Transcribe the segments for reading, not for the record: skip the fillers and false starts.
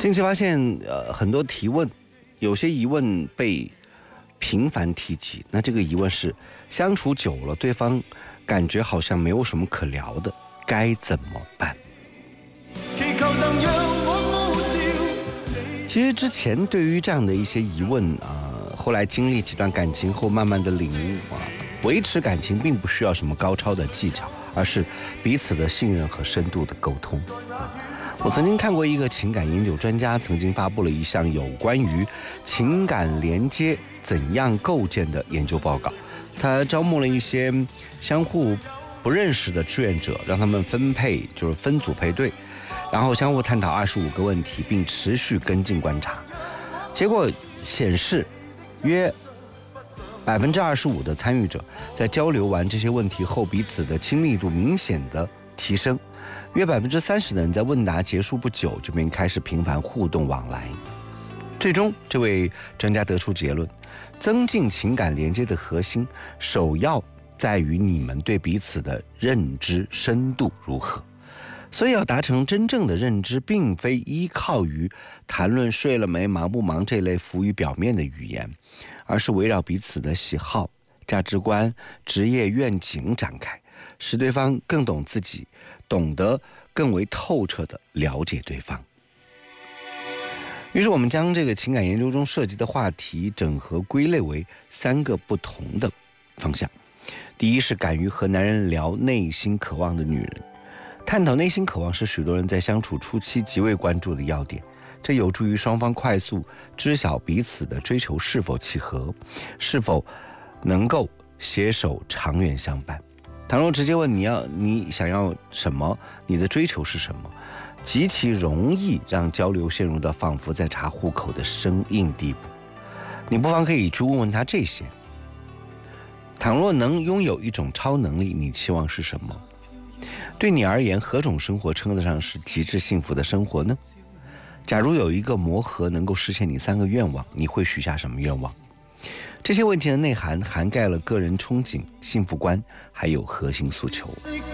近期发现，很多提问，有些疑问被频繁提及。那这个疑问是：相处久了，对方感觉好像没有什么可聊的，该怎么办？其实之前对于这样的一些疑问后来经历几段感情后，慢慢的领悟维持感情并不需要什么高超的技巧，而是彼此的信任和深度的沟通。我曾经看过一个情感研究专家曾经发布了一项有关于情感连接怎样构建的研究报告。他招募了一些相互不认识的志愿者，让他们分组配对，然后相互探讨25个问题，并持续跟进观察。结果显示，约25%的参与者在交流完这些问题后，彼此的亲密度明显的提升。约30%的人在问答结束不久就便开始频繁互动往来。最终，这位专家得出结论：增进情感连接的核心，首要在于你们对彼此的认知深度如何。所以要达成真正的认知，并非依靠于谈论睡了没、忙不忙这类浮于表面的语言，而是围绕彼此的喜好、价值观、职业愿景展开，使对方更懂自己，懂得更为透彻地了解对方。于是我们将这个情感研究中涉及的话题整合归类为3个不同的方向。第一是敢于和男人聊内心渴望的女人。探讨内心渴望是许多人在相处初期极为关注的要点，这有助于双方快速知晓彼此的追求是否契合，是否能够携手长远相伴。倘若直接问你想要什么，你的追求是什么，极其容易让交流陷入到仿佛在查户口的生硬地步。你不妨可以去问问他这些：倘若能拥有一种超能力，你期望是什么？对你而言，何种生活称得上是极致幸福的生活呢？假如有一个魔盒能够实现你3个愿望，你会许下什么愿望？这些问题的内涵涵盖了个人憧憬、幸福观，还有核心诉求。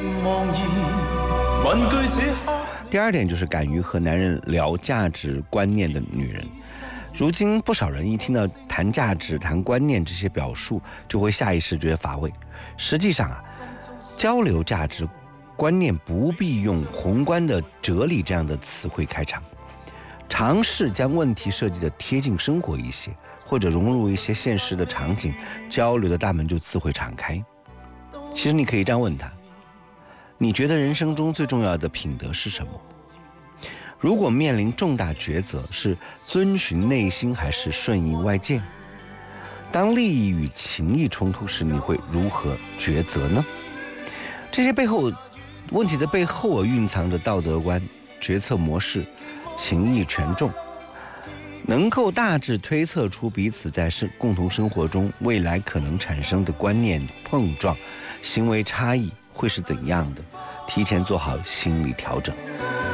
第二点就是敢于和男人聊价值观念的女人。如今不少人一听到谈价值、谈观念这些表述，就会下意识觉得乏味。实际上交流价值观念不必用宏观的哲理这样的词汇开场，尝试将问题设计的贴近生活一些，或者融入一些现实的场景，交流的大门就自会敞开。其实你可以这样问他：你觉得人生中最重要的品德是什么？如果面临重大抉择，是遵循内心还是顺应外界？当利益与情义冲突时，你会如何抉择呢？这些问题的背后蕴藏着道德观、决策模式、情义权重，能够大致推测出彼此在共同生活中未来可能产生的观念碰撞、行为差异会是怎样的，提前做好心理调整。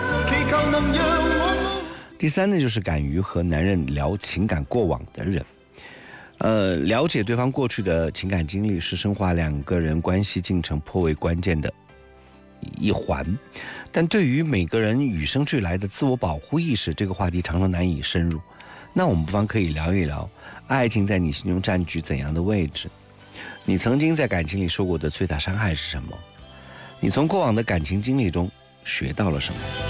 第3呢，就是敢于和男人聊情感过往的人。了解对方过去的情感经历是深化2个人关系进程颇为关键的一环，但对于每个人与生俱来的自我保护意识，这个话题常常难以深入。那我们不妨可以聊一聊，爱情在你心中占据怎样的位置？你曾经在感情里受过的最大伤害是什么？你从过往的感情经历中学到了什么？